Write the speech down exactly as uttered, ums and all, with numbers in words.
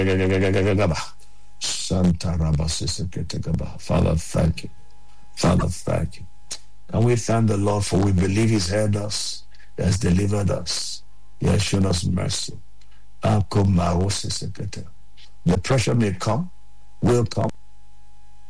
Santa Father, thank you. Father, thank you. And we thank the Lord for we believe He's heard us, He has delivered us, He has shown us mercy. The pressure may come, will come,